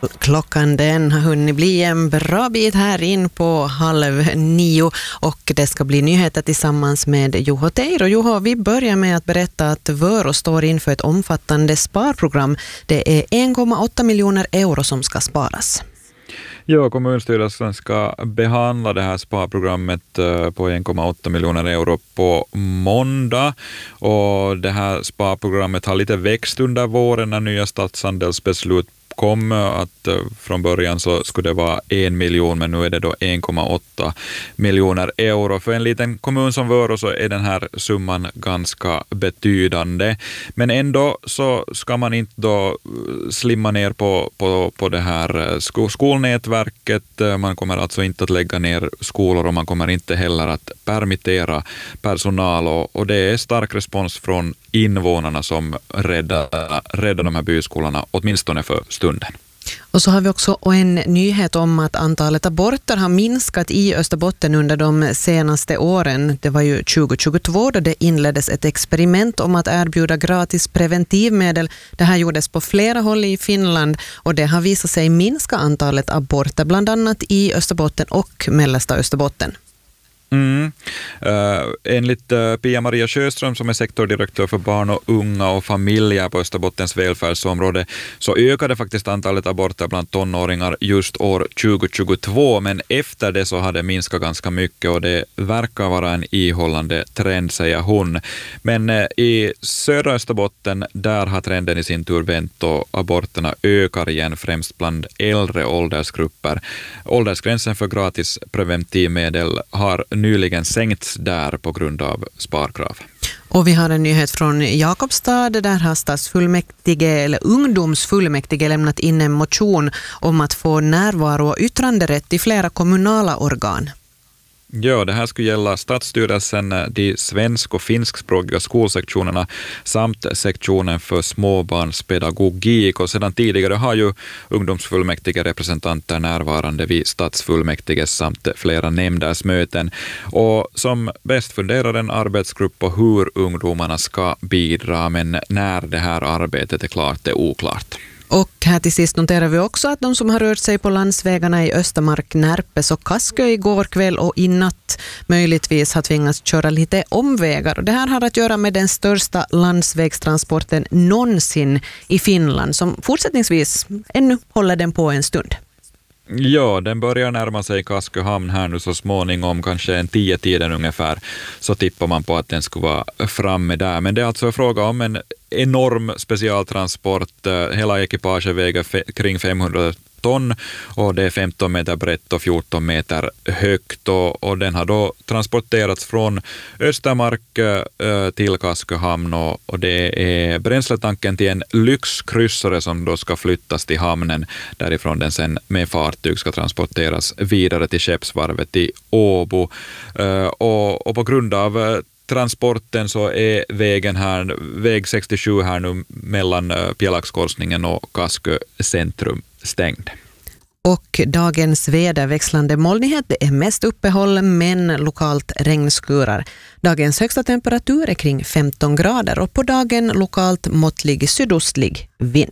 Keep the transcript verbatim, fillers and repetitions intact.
Klockan den har hunnit bli en bra bit här in på halv nio och det ska bli nyheter tillsammans med Juho Teiro. Juho, vi börjar med att berätta att Vörå står inför ett omfattande sparprogram. Det är en komma åtta miljoner euro som ska sparas. Ja, kommunstyrelsen ska behandla det här sparprogrammet på en komma åtta miljoner euro på måndag. Och det här sparprogrammet har lite växt under våren när nya stadsandelsbeslut kom, att från början så skulle det vara en miljon, men nu är det då en komma åtta miljoner euro. För en liten kommun som Vörå så är den här summan ganska betydande. Men ändå så ska man inte då slimma ner på, på, på det här sko- skolnätverket. Man kommer alltså inte att lägga ner skolor och man kommer inte heller att permittera personal. Och, och det är stark respons från invånarna som räddar, räddar de här byskolorna, åtminstone för stunden. Och så har vi också en nyhet om att antalet aborter har minskat i Österbotten under de senaste åren. Det var ju tjugo tjugotvå då det inleddes ett experiment om att erbjuda gratis preventivmedel. Det här gjordes på flera håll i Finland och det har visat sig minska antalet aborter, bland annat i Österbotten och mellersta Österbotten. Mm. Uh, enligt uh, Pia-Maria Sjöström som är sektordirektör för barn och unga och familjer på Österbottens välfärdsområde så ökade faktiskt antalet aborter bland tonåringar just år tjugo tjugotvå, men efter det så har det minskat ganska mycket och det verkar vara en ihållande trend, säger hon. Men uh, i södra Österbotten där har trenden i sin tur vänt och aborterna ökar igen, främst bland äldre åldersgrupper. Åldersgränsen för gratis preventivmedel har nyligen sänkts där på grund av sparkrav. Och vi har en nyhet från Jakobstad. Där har stadsfullmäktige eller ungdomsfullmäktige lämnat in en motion om att få närvaro och yttranderätt i flera kommunala organ. Ja, det här skulle gälla stadsstyrelsen, de svensk- och finskspråkiga skolsektionerna samt sektionen för småbarnspedagogik. Och sedan tidigare har ju ungdomsfullmäktige representanter närvarande vid stadsfullmäktige samt flera nämnders möten. Och som bäst funderar en arbetsgrupp på hur ungdomarna ska bidra, men när det här arbetet är klart är oklart. Och här till sist noterar vi också att de som har rört sig på landsvägarna i Östermark, Närpes och Kaskö igår kväll och i natt möjligtvis har tvingats köra lite omvägar. Och det här har att göra med den största landsvägstransporten någonsin i Finland som fortsättningsvis ännu håller den på en stund. Ja, den börjar närma sig Kasköhamn här nu så småningom, kanske en tio tiden ungefär, så tippar man på att den skulle vara framme där. Men det är alltså fråga om en enorm specialtransport. Hela ekipaget väger fe- kring femhundra ton och det är femton meter brett och fjorton meter högt och, och den har då transporterats från Östermark äh, till Kasköhamn och, och det är bränsletanken till en lyxkryssare som då ska flyttas till hamnen, därifrån den sen med fartyg ska transporteras vidare till Skeppsvarvet i Åbo äh, och, och på grund av äh, transporten så är vägen här, väg sextiosju här nu mellan Pjällakskorsningen och Kaskö centrum stängd. Och dagens väderväxlande molnighet, det är mest uppehåll men lokalt regnskurar. Dagens högsta temperatur är kring femton grader och på dagen lokalt måttlig sydostlig vind.